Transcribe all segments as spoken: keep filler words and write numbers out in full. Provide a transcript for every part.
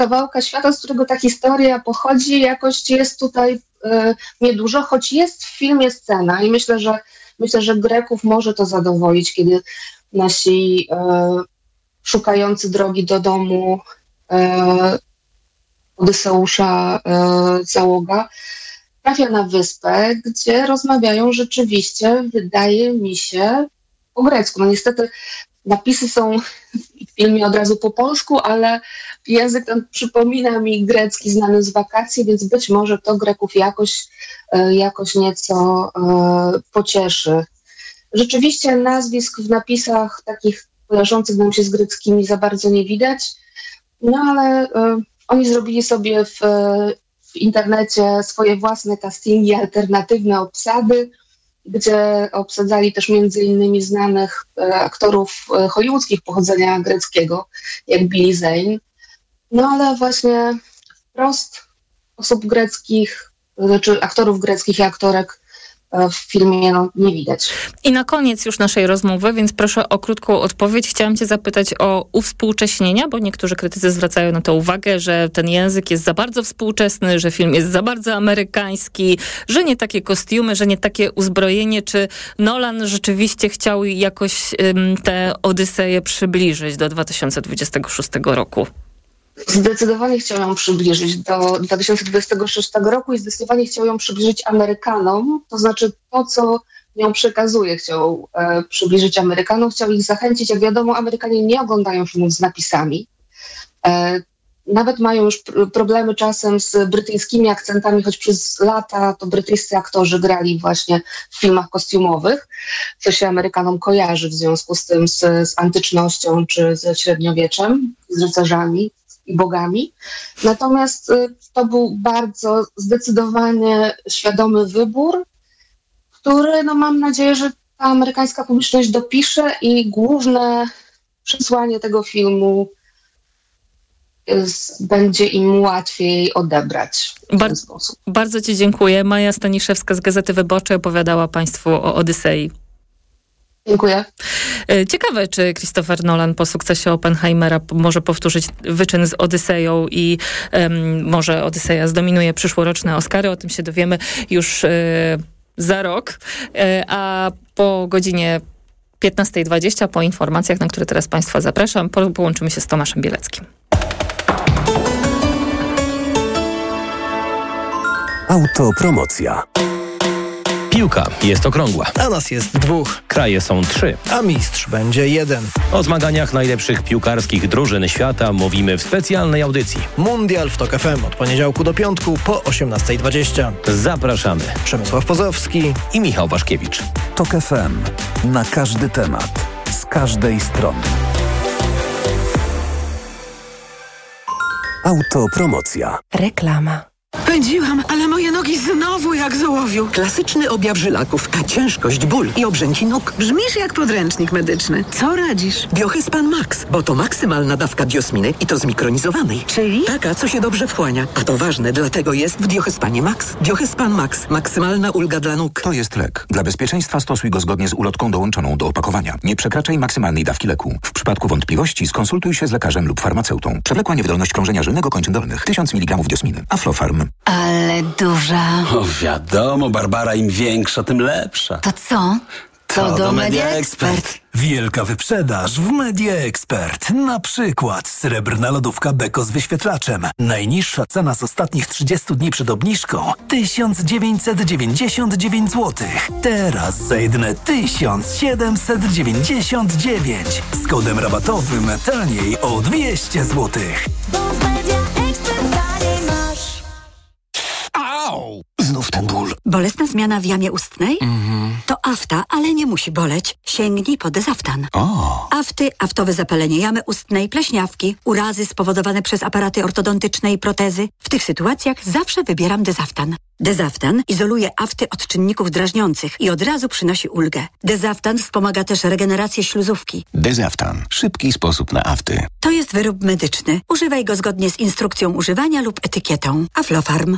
kawałka świata, z którego ta historia pochodzi, jakoś jest tutaj e, niedużo, choć jest w filmie scena i myślę, że myślę, że Greków może to zadowolić, kiedy nasi e, szukający drogi do domu e, Odyseusza e, załoga trafia na wyspę, gdzie rozmawiają rzeczywiście, wydaje mi się, po grecku. No niestety napisy są w filmie od razu po polsku, ale język ten przypomina mi grecki znany z wakacji, więc być może to Greków jakoś, jakoś nieco pocieszy. Rzeczywiście nazwisk w napisach takich kojarzących nam się z greckimi za bardzo nie widać, no ale oni zrobili sobie w, w internecie swoje własne castingi, alternatywne obsady, gdzie obsadzali też między innymi znanych e, aktorów e, hollywoodzkich pochodzenia greckiego, jak Billy Zane. No ale właśnie wprost osób greckich, znaczy aktorów greckich i aktorek e, w filmie no, nie widać. I na koniec już naszej rozmowy, więc proszę o krótką odpowiedź. Chciałam cię zapytać o uwspółcześnienia, bo niektórzy krytycy zwracają na to uwagę, że ten język jest za bardzo współczesny, że film jest za bardzo amerykański, że nie takie kostiumy, że nie takie uzbrojenie. Czy Nolan rzeczywiście chciał jakoś ym, tę Odyseję przybliżyć do dwa tysiące dwudziestego szóstego roku? Zdecydowanie chciał ją przybliżyć do dwa tysiące dwudziestego szóstego roku i zdecydowanie chciał ją przybliżyć Amerykanom, to znaczy to, co ją przekazuje, chciał e, przybliżyć Amerykanom, chciał ich zachęcić. Jak wiadomo, Amerykanie nie oglądają filmów z napisami. E, nawet mają już pr- problemy czasem z brytyjskimi akcentami, choć przez lata to brytyjscy aktorzy grali właśnie w filmach kostiumowych, co się Amerykanom kojarzy w związku z tym, z, z antycznością czy ze średniowieczem, z rycerzami i bogami. Natomiast y, to był bardzo zdecydowanie świadomy wybór, który no, mam nadzieję, że ta amerykańska publiczność dopisze i główne przesłanie tego filmu jest, będzie im łatwiej odebrać w Bar- ten sposób. Bardzo ci dziękuję. Maja Staniszewska z Gazety Wyborczej opowiadała państwu o Odysei. Dziękuję. Ciekawe, czy Christopher Nolan po sukcesie Oppenheimera może powtórzyć wyczyn z Odyseją i um, może Odyseja zdominuje przyszłoroczne Oscary. O tym się dowiemy już y, za rok. Y, a po godzinie piętnasta dwadzieścia, po informacjach, na które teraz państwa zapraszam, po, połączymy się z Tomaszem Bieleckim. Autopromocja. Piłka jest okrągła. A nas jest dwóch. Kraje są trzy. A mistrz będzie jeden. O zmaganiach najlepszych piłkarskich drużyn świata mówimy w specjalnej audycji. Mundial w Tok F M od poniedziałku do piątku po osiemnasta dwadzieścia. Zapraszamy. Przemysław Pozowski i Michał Waszkiewicz. Tok F M. Na każdy temat. Z każdej strony. Autopromocja. Reklama. Pędziłam, ale moje nogi znowu jak z ołowiu. Klasyczny objaw żylaków, a ciężkość, ból i obrzęki nóg. Brzmisz jak podręcznik medyczny. Co radzisz? Biohyspan Max, bo to maksymalna dawka diosminy i to zmikronizowanej. Czyli? Taka, co się dobrze wchłania. A to ważne, dlatego jest w Biohyspanie Max. Biohyspan Max. Maksymalna ulga dla nóg. To jest lek. Dla bezpieczeństwa stosuj go zgodnie z ulotką dołączoną do opakowania. Nie przekraczaj maksymalnej dawki leku. W przypadku wątpliwości skonsultuj się z lekarzem lub farmaceutą. Przewlekła niewydolność krążenia żylnego kończyn dolnych. tysiąc miligramów diosminy. Aflofarm. Ale duża. O wiadomo, Barbara, im większa, tym lepsza. To co? To, to do Media Expert. Wielka wyprzedaż w Media Expert. Na przykład srebrna lodówka Beko z wyświetlaczem. Najniższa cena z ostatnich trzydziestu dni przed obniżką tysiąc dziewięćset dziewięćdziesiąt dziewięć złotych. Teraz za jedyne tysiąc siedemset dziewięćdziesiąt dziewięć. Z kodem rabatowym taniej o dwieście złotych. Au! Znów ten ból. Bolesna zmiana w jamie ustnej? Mhm. To afta, ale nie musi boleć. Sięgnij po Dezaftan. O. Afty, aftowe zapalenie jamy ustnej, pleśniawki, urazy spowodowane przez aparaty ortodontyczne i protezy. W tych sytuacjach zawsze wybieram Dezaftan. Dezaftan izoluje afty od czynników drażniących i od razu przynosi ulgę. Dezaftan wspomaga też regenerację śluzówki. Dezaftan. Szybki sposób na afty. To jest wyrób medyczny. Używaj go zgodnie z instrukcją używania lub etykietą. Aflofarm.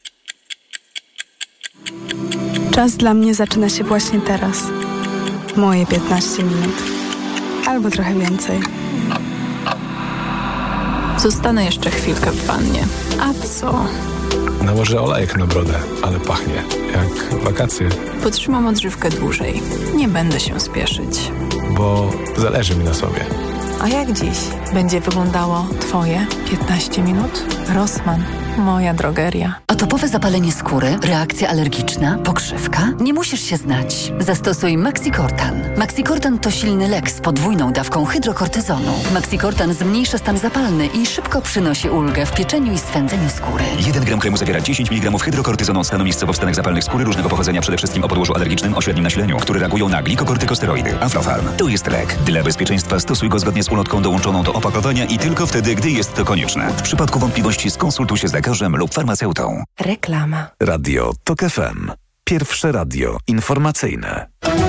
Czas dla mnie zaczyna się właśnie teraz. Moje piętnaście minut. Albo trochę więcej. Zostanę jeszcze chwilkę w wannie. A co? Nałożę olejek na brodę, ale pachnie jak wakacje. Potrzymam odżywkę dłużej. Nie będę się spieszyć. Bo zależy mi na sobie. A jak dziś będzie wyglądało Twoje piętnaście minut? Rossmann. Moja drogeria. Atopowe zapalenie skóry, reakcja alergiczna, pokrzywka? Nie musisz się znać. Zastosuj Maxicortan. Maxicortan to silny lek z podwójną dawką hydrokortyzonu. Maxicortan zmniejsza stan zapalny i szybko przynosi ulgę w pieczeniu i swędzeniu skóry. jeden gram kremu zawiera dziesięć miligramów hydrokortyzonu od stanu miejscowo w stanach zapalnych skóry różnego pochodzenia, przede wszystkim o podłożu alergicznym o średnim nasileniu, które reagują na glikokortykosteroidy. Aflofarm. To jest lek. Dla bezpieczeństwa stosuj go zgodnie z ulotką dołączoną do opakowania i tylko wtedy, gdy jest to konieczne. W przypadku wątpliwości skonsultuj się z lekarzem lub farmaceutą. Reklama. Radio TOK F M. Pierwsze radio informacyjne.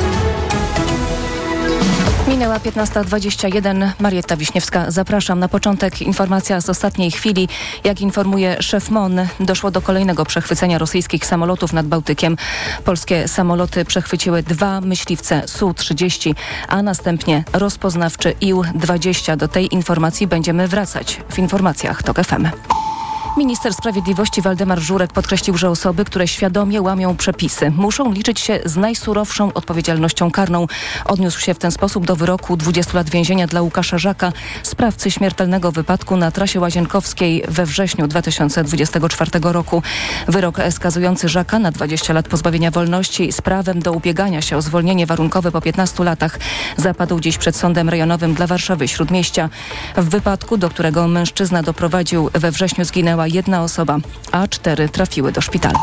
Minęła piętnasta dwadzieścia jeden. Marietta Wiśniewska, zapraszam. Na początek informacja z ostatniej chwili. Jak informuje szef M O N, doszło do kolejnego przechwycenia rosyjskich samolotów nad Bałtykiem. Polskie samoloty przechwyciły dwa myśliwce S U trzydzieści, a następnie rozpoznawczy I L dwadzieścia. Do tej informacji będziemy wracać w informacjach TOK F M. Minister Sprawiedliwości Waldemar Żurek podkreślił, że osoby, które świadomie łamią przepisy, muszą liczyć się z najsurowszą odpowiedzialnością karną. Odniósł się w ten sposób do wyroku dwudziestu lat więzienia dla Łukasza Żaka, sprawcy śmiertelnego wypadku na trasie Łazienkowskiej we wrześniu dwa tysiące dwudziestego czwartego roku. Wyrok skazujący Żaka na dwadzieścia lat pozbawienia wolności z prawem do ubiegania się o zwolnienie warunkowe po piętnastu latach zapadł dziś przed Sądem Rejonowym dla Warszawy Śródmieścia. W wypadku, do którego mężczyzna doprowadził, we wrześniu zginęła jedna osoba, a cztery trafiły do szpitala.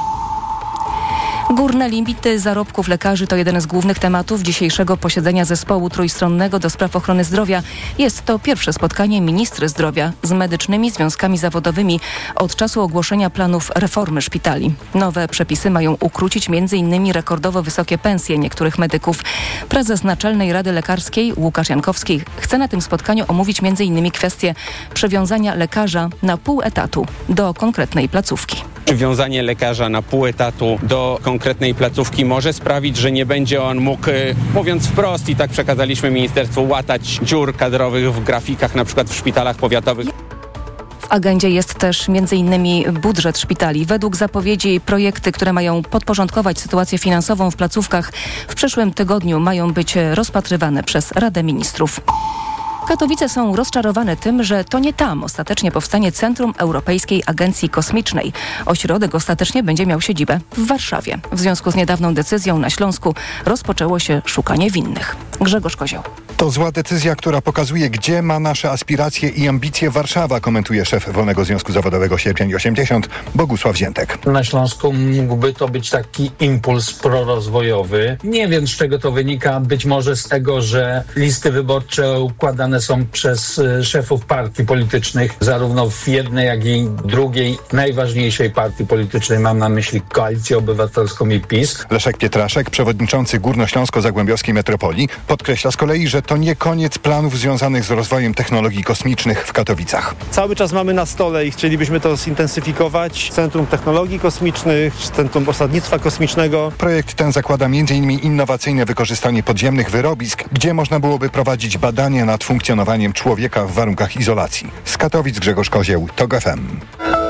Górne limity zarobków lekarzy to jeden z głównych tematów dzisiejszego posiedzenia zespołu trójstronnego do spraw ochrony zdrowia. Jest to pierwsze spotkanie ministry zdrowia z medycznymi związkami zawodowymi od czasu ogłoszenia planów reformy szpitali. Nowe przepisy mają ukrócić między innymi rekordowo wysokie pensje niektórych medyków. Prezes Naczelnej Rady Lekarskiej Łukasz Jankowski chce na tym spotkaniu omówić między innymi kwestię przywiązania lekarza na pół etatu do konkretnej placówki. Przywiązanie lekarza na pół etatu do konkretnej placówki może sprawić, że nie będzie on mógł, mówiąc wprost, i tak przekazaliśmy ministerstwu, łatać dziur kadrowych w grafikach, na przykład w szpitalach powiatowych. W agendzie jest też między innymi budżet szpitali. Według zapowiedzi projekty, które mają podporządkować sytuację finansową w placówkach, w przyszłym tygodniu mają być rozpatrywane przez Radę Ministrów. Katowice są rozczarowane tym, że to nie tam ostatecznie powstanie Centrum Europejskiej Agencji Kosmicznej. Ośrodek ostatecznie będzie miał siedzibę w Warszawie. W związku z niedawną decyzją na Śląsku rozpoczęło się szukanie winnych. Grzegorz Kozioł. To zła decyzja, która pokazuje, gdzie ma nasze aspiracje i ambicje Warszawa, komentuje szef Wolnego Związku Zawodowego Sierpień osiemdziesiąt, Bogusław Ziętek. Na Śląsku mógłby to być taki impuls prorozwojowy. Nie wiem, z czego to wynika. Być może z tego, że listy wyborcze układane są przez szefów partii politycznych, zarówno w jednej, jak i drugiej, najważniejszej partii politycznej. Mam na myśli Koalicję Obywatelską i PiS. Leszek Pietraszek, przewodniczący Górnośląsko-Zagłębiowskiej Metropolii, podkreśla z kolei, że to nie koniec planów związanych z rozwojem technologii kosmicznych w Katowicach. Cały czas mamy na stole i chcielibyśmy to zintensyfikować. Centrum Technologii Kosmicznych, Centrum Osadnictwa Kosmicznego. Projekt ten zakłada między innymi innowacyjne wykorzystanie podziemnych wyrobisk, gdzie można byłoby prowadzić badania nad funkcjonowaniem człowieka w warunkach izolacji. Z Katowic Grzegorz Kozieł, TOK F M.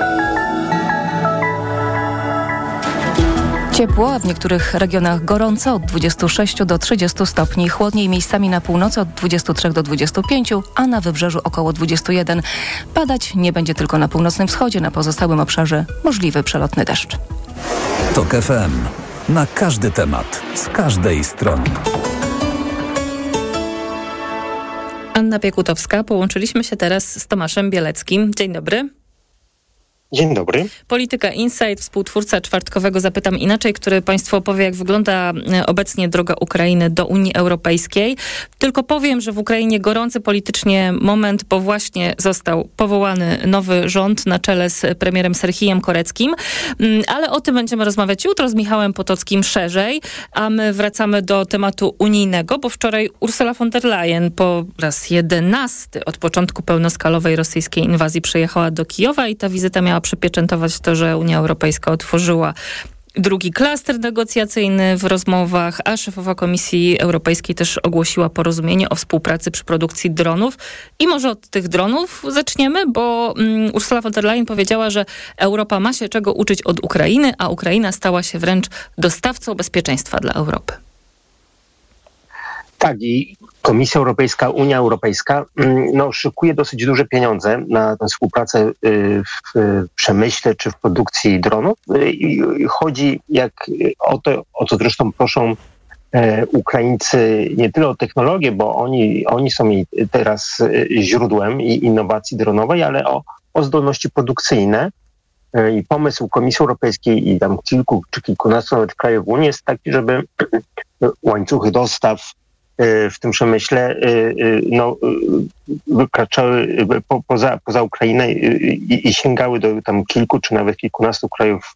Ciepło, a w niektórych regionach gorąco od dwudziestu sześciu do trzydziestu stopni. Chłodniej miejscami na północy od dwudziestu trzech do dwudziestu pięciu, a na wybrzeżu około dwudziestu jeden. Padać nie będzie tylko na północnym wschodzie, na pozostałym obszarze możliwy przelotny deszcz. TOK F M. Na każdy temat, z każdej strony. Anna Piekutowska. Połączyliśmy się teraz z Tomaszem Bieleckim. Dzień dobry. Dzień dobry. Polityka Insight, współtwórca czwartkowego Zapytam Inaczej, który Państwu opowie, jak wygląda obecnie droga Ukrainy do Unii Europejskiej. Tylko powiem, że w Ukrainie gorący politycznie moment, bo właśnie został powołany nowy rząd na czele z premierem Serhijem Koreckim. Ale o tym będziemy rozmawiać jutro z Michałem Potockim szerzej, a my wracamy do tematu unijnego, bo wczoraj Ursula von der Leyen po raz jedenasty od początku pełnoskalowej rosyjskiej inwazji przyjechała do Kijowa i ta wizyta miała przypieczętować to, że Unia Europejska otworzyła drugi klaster negocjacyjny w rozmowach, a szefowa Komisji Europejskiej też ogłosiła porozumienie o współpracy przy produkcji dronów. I może od tych dronów zaczniemy, bo um, Ursula von der Leyen powiedziała, że Europa ma się czego uczyć od Ukrainy, a Ukraina stała się wręcz dostawcą bezpieczeństwa dla Europy. Tak, i Komisja Europejska, Unia Europejska no, szykuje dosyć duże pieniądze na tę współpracę w przemyśle czy w produkcji dronów. I chodzi jak o to, o co zresztą proszą Ukraińcy, nie tyle o technologię, bo oni, oni są teraz źródłem innowacji dronowej, ale o, o zdolności produkcyjne. I pomysł Komisji Europejskiej i tam kilku czy kilkunastu nawet krajów Unii jest taki, żeby łańcuchy dostaw w tym przemyśle no, wykraczały po, poza, poza Ukrainę i, i sięgały do tam kilku czy nawet kilkunastu krajów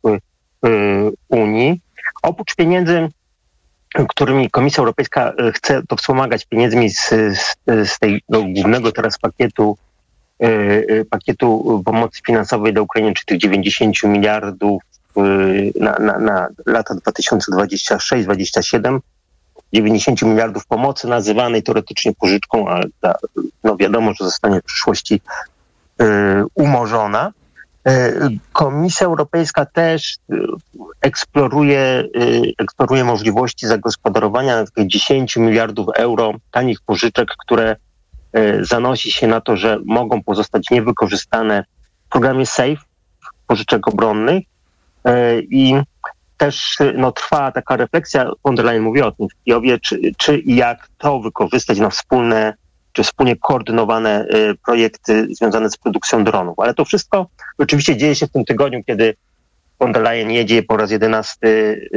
Unii. Oprócz pieniędzy, którymi Komisja Europejska chce to wspomagać pieniędzmi z, z, z tego głównego teraz pakietu pakietu pomocy finansowej dla Ukrainy, czy tych dziewięćdziesiąt miliardów na, na, na lata dwa tysiące dwudziesty szósty do dwudziestego siódmego, dziewięćdziesiąt miliardów pomocy nazywanej teoretycznie pożyczką, ale ta, no wiadomo, że zostanie w przyszłości y, umorzona. Y, Komisja Europejska też y, eksploruje, y, eksploruje możliwości zagospodarowania tych dziesięć miliardów euro tanich pożyczek, które y, zanosi się na to, że mogą pozostać niewykorzystane w programie SAFE, pożyczek obronnych y, i też no, trwa taka refleksja, von der Leyen mówi o tym w Kijowie, czy, czy i jak to wykorzystać na wspólne, czy wspólnie koordynowane y, projekty związane z produkcją dronów. Ale to wszystko oczywiście dzieje się w tym tygodniu, kiedy von der Leyen jedzie po raz jedenasty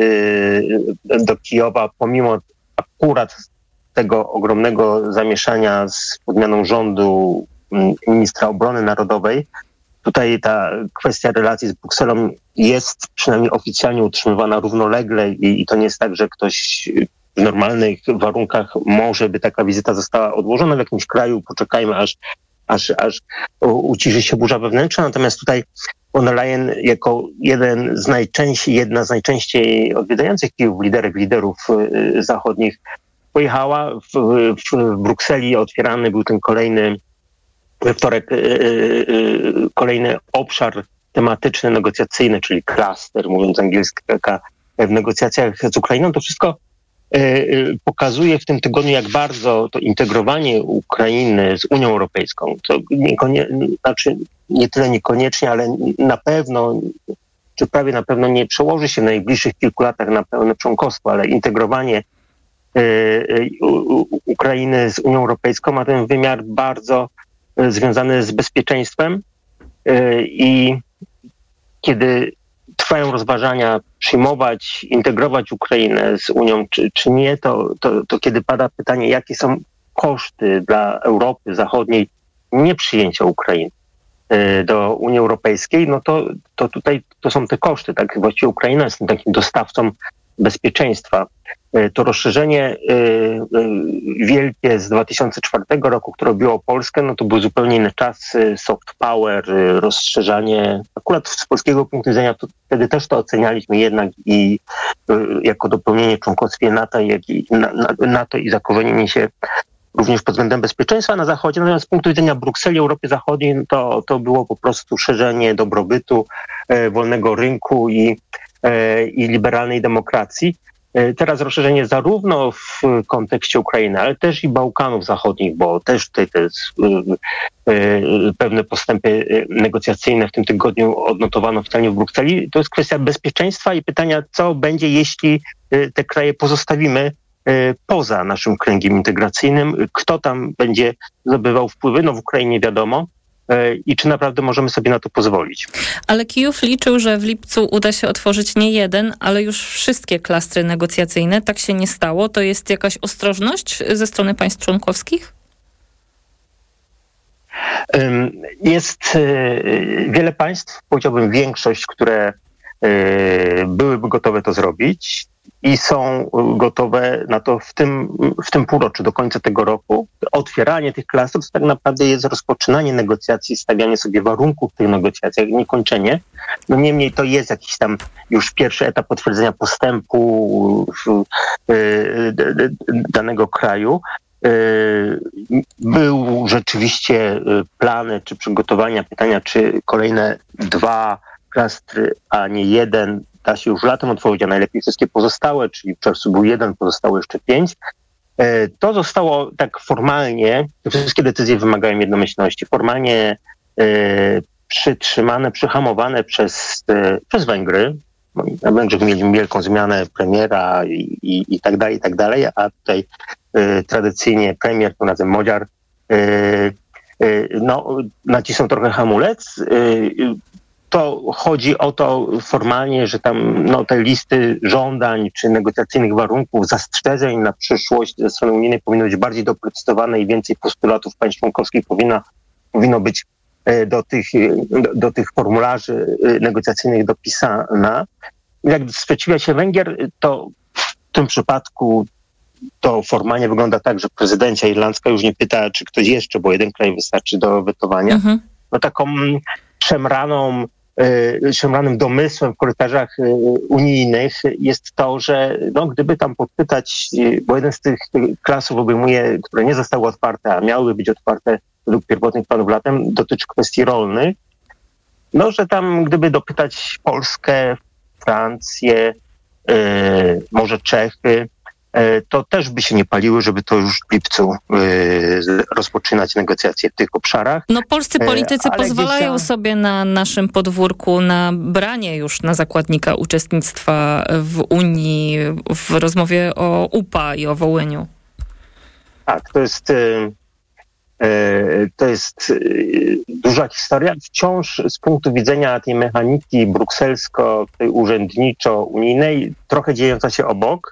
y, do Kijowa, pomimo akurat tego ogromnego zamieszania z podmianą rządu y, ministra obrony narodowej. Tutaj ta kwestia relacji z Brukselą jest przynajmniej oficjalnie utrzymywana równolegle i, i to nie jest tak, że ktoś w normalnych warunkach może by taka wizyta została odłożona w jakimś kraju, poczekajmy aż, aż, aż uciszy się burza wewnętrzna. Natomiast tutaj von der Leyen jako jeden z najczęściej, jedna z najczęściej odwiedzających Kijów liderek, liderów y, zachodnich pojechała. W, w, w Brukseli otwierany był ten kolejny we wtorek y, y, kolejny obszar tematyczny, negocjacyjny, czyli klaster, mówiąc angielskiego, w negocjacjach z Ukrainą. To wszystko y, y, pokazuje w tym tygodniu, jak bardzo to integrowanie Ukrainy z Unią Europejską, to niekonie, znaczy nie tyle niekoniecznie, ale na pewno, czy prawie na pewno nie przełoży się w najbliższych kilku latach na pełne członkostwo, ale integrowanie y, y, Ukrainy z Unią Europejską ma ten wymiar bardzo związany z bezpieczeństwem i kiedy trwają rozważania przyjmować, integrować Ukrainę z Unią czy, czy nie, to, to, to kiedy pada pytanie, jakie są koszty dla Europy Zachodniej nieprzyjęcia Ukrainy do Unii Europejskiej, no to, to tutaj to są te koszty. Tak? Właściwie Ukraina jest takim dostawcą bezpieczeństwa. To rozszerzenie wielkie z dwa tysiące czwartego roku, które objęło Polskę, no to były zupełnie inne czasy, soft power, rozszerzanie. Akurat z polskiego punktu widzenia to wtedy też to ocenialiśmy jednak i jako dopełnienie członkostwie NATO, jak i NATO i zakorzenienie się również pod względem bezpieczeństwa na Zachodzie. Natomiast z punktu widzenia Brukseli, Europy Zachodniej, to, to było po prostu szerzenie dobrobytu, wolnego rynku i, i liberalnej demokracji. Teraz rozszerzenie zarówno w kontekście Ukrainy, ale też i Bałkanów Zachodnich, bo też tutaj te pewne postępy negocjacyjne w tym tygodniu odnotowano oficjalnie w Brukseli. To jest kwestia bezpieczeństwa i pytania, co będzie, jeśli te kraje pozostawimy poza naszym kręgiem integracyjnym. Kto tam będzie zdobywał wpływy? No w Ukrainie wiadomo. I czy naprawdę możemy sobie na to pozwolić. Ale Kijów liczył, że w lipcu uda się otworzyć nie jeden, ale już wszystkie klastry negocjacyjne. Tak się nie stało. To jest jakaś ostrożność ze strony państw członkowskich? Jest wiele państw, powiedziałbym większość, które byłyby gotowe to zrobić i są gotowe na to w tym, w tym półroczu, do końca tego roku. Otwieranie tych klastrów to tak naprawdę jest rozpoczynanie negocjacji, stawianie sobie warunków w tych negocjacjach, nie kończenie. No niemniej to jest jakiś tam już pierwszy etap potwierdzenia postępu w, y, d, danego kraju. Y, był rzeczywiście plany czy przygotowania pytania, czy kolejne dwa klastry, a nie jeden, da się już latem otworzyć, a najlepiej wszystkie pozostałe, czyli w czerwcu był jeden, pozostało jeszcze pięć. Y, to zostało tak formalnie, te wszystkie decyzje wymagają jednomyślności, formalnie y, przytrzymane, przyhamowane przez, e, przez Węgry. Na Węgrzech mieli wielką zmianę premiera i, i, i tak dalej, i tak dalej, a tutaj e, tradycyjnie premier, to nazywam Magyar, e, e, no, nacisnął trochę hamulec. E, to chodzi o to formalnie, że tam no, te listy żądań czy negocjacyjnych warunków, zastrzeżeń na przyszłość ze strony unijnej powinny być bardziej doprecyzowane i więcej postulatów państw członkowskich powinno, powinno być do tych, do, do tych formularzy negocjacyjnych dopisana. Jak sprzeciwia się Węgier, to w tym przypadku to formalnie wygląda tak, że prezydencja irlandzka już nie pyta, czy ktoś jeszcze, bo jeden kraj wystarczy do wetowania. Mhm. No taką szemraną, y, szemranym domysłem w korytarzach y, unijnych jest to, że no, gdyby tam podpytać, y, bo jeden z tych, tych klasów obejmuje, które nie zostały otwarte, a miałyby być otwarte według pierwotnych planów latem, dotyczy kwestii rolnych. No, że tam gdyby dopytać Polskę, Francję, yy, może Czechy, yy, to też by się nie paliły, żeby to już w lipcu yy, rozpoczynać negocjacje w tych obszarach. No polscy politycy yy, pozwalają tam... sobie na naszym podwórku na branie już na zakładnika uczestnictwa w Unii w rozmowie o U P A i o Wołyniu. Tak, to jest... Yy... To jest duża historia. Wciąż z punktu widzenia tej mechaniki brukselsko, tej urzędniczo-unijnej, trochę dziejąca się obok.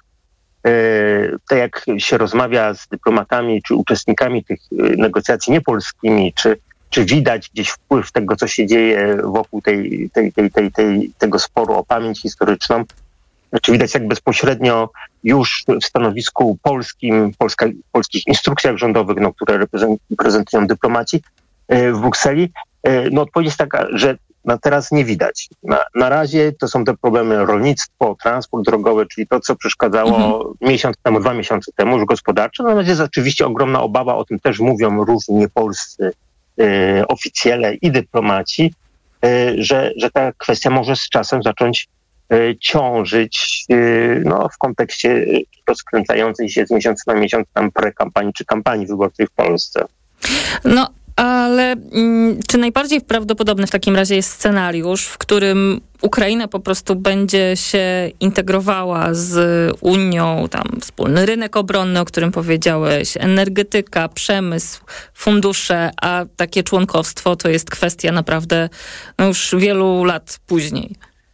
Tak jak się rozmawia z dyplomatami czy uczestnikami tych negocjacji niepolskimi, czy, czy widać gdzieś wpływ tego, co się dzieje wokół tej, tej, tej, tej, tej, tego sporu o pamięć historyczną, czy widać jak bezpośrednio już w stanowisku polskim, polska, polskich instrukcjach rządowych, no, które reprezentują dyplomaci w Brukseli, no odpowiedź jest taka, że na teraz nie widać. Na, na razie to są te problemy rolnictwo, transport drogowy, czyli to, co przeszkadzało mhm. miesiąc temu, dwa miesiące temu, już gospodarcze. Natomiast jest oczywiście ogromna obawa, o tym też mówią różni niepolscy y, oficjele i dyplomaci, y, że, że ta kwestia może z czasem zacząć ciążyć no, w kontekście rozkręcającej się z miesiąca na miesiąc tam prekampanii czy kampanii wyborczej w Polsce. No, ale mm, czy najbardziej prawdopodobny w takim razie jest scenariusz, w którym Ukraina po prostu będzie się integrowała z Unią, tam wspólny rynek obronny, o którym powiedziałeś, energetyka, przemysł, fundusze, a takie członkostwo to jest kwestia naprawdę no, już wielu lat później?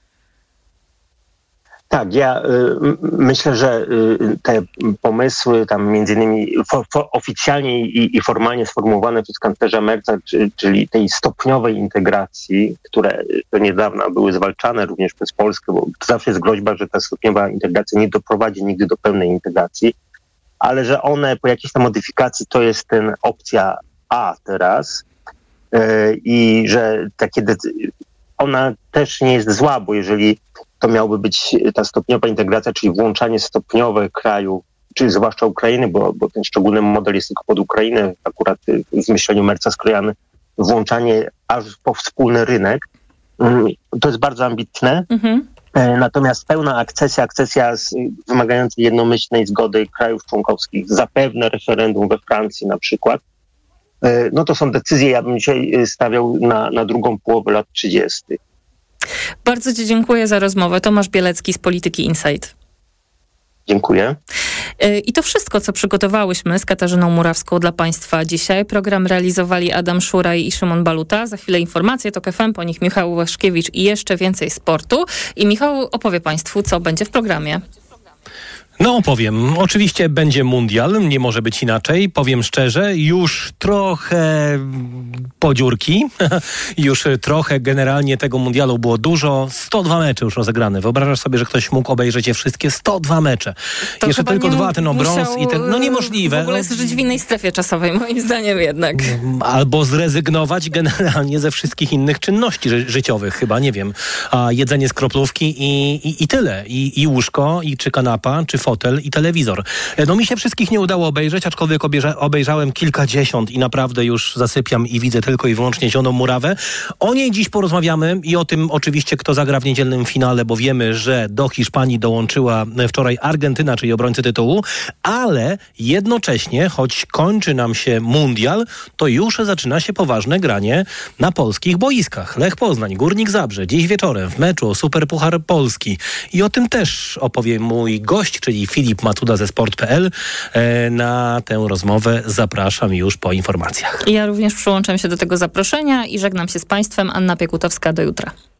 Tak, ja y, myślę, że y, te pomysły tam między innymi for, for, oficjalnie i, i formalnie sformułowane przez kanclerza Merca, czy, czyli tej stopniowej integracji, które do niedawna były zwalczane również przez Polskę, bo zawsze jest groźba, że ta stopniowa integracja nie doprowadzi nigdy do pełnej integracji, ale że one po jakiejś tam modyfikacji to jest ten opcja A teraz y, i że takie decyzje, ona też nie jest zła, bo jeżeli to miałby być ta stopniowa integracja, czyli włączanie stopniowe kraju, czyli zwłaszcza Ukrainy, bo, bo ten szczególny model jest tylko pod Ukrainę, akurat w myśleniu Merca skrojony, włączanie aż po wspólny rynek, to jest bardzo ambitne. Mhm. Natomiast pełna akcesja, akcesja z, wymagająca jednomyślnej zgody krajów członkowskich, zapewne referendum we Francji na przykład, no to są decyzje, ja bym dzisiaj stawiał na, na drugą połowę lat trzydziestych. Bardzo Ci dziękuję za rozmowę. Tomasz Bielecki z Polityki Insight. Dziękuję. I to wszystko, co przygotowałyśmy z Katarzyną Murawską dla Państwa dzisiaj. Program realizowali Adam Szuraj i Szymon Baluta. Za chwilę informacje, TOK F M, po nich Michał Łaszkiewicz i jeszcze więcej sportu. I Michał opowie Państwu, co będzie w programie. No opowiem. Oczywiście będzie mundial, nie może być inaczej. Powiem szczerze, już trochę podziurki. Już trochę generalnie tego mundialu było dużo. sto dwa mecze już rozegrane. Wyobrażasz sobie, że ktoś mógł obejrzeć je wszystkie? sto dwa mecze. To Jeszcze tylko dwa, ten o brąz i ten... No niemożliwe. W ogóle jest żyć w innej strefie czasowej, moim zdaniem jednak. Albo zrezygnować generalnie ze wszystkich innych czynności ży- życiowych, chyba, nie wiem. A jedzenie z kroplówki i, i, i tyle. I, I łóżko, i czy kanapa, czy fotel, i telewizor. No mi się wszystkich nie udało obejrzeć, aczkolwiek obejrza- obejrzałem kilkadziesiąt i naprawdę już zasypiam i widzę tylko i wyłącznie Zieloną Murawę. O niej dziś porozmawiamy i o tym oczywiście, kto zagra w niedzielnym finale, bo wiemy, że do Hiszpanii dołączyła wczoraj Argentyna, czyli obrońcy tytułu, ale jednocześnie, choć kończy nam się mundial, to już zaczyna się poważne granie na polskich boiskach. Lech Poznań, Górnik Zabrze, dziś wieczorem w meczu o Superpuchar Polski. I o tym też opowie mój gość, czyli Filip Macuda ze sport kropka p l. Na tę rozmowę zapraszam już po informacjach. Ja również przyłączam się do tego zaproszenia i żegnam się z Państwem. Anna Piekutowska, do jutra.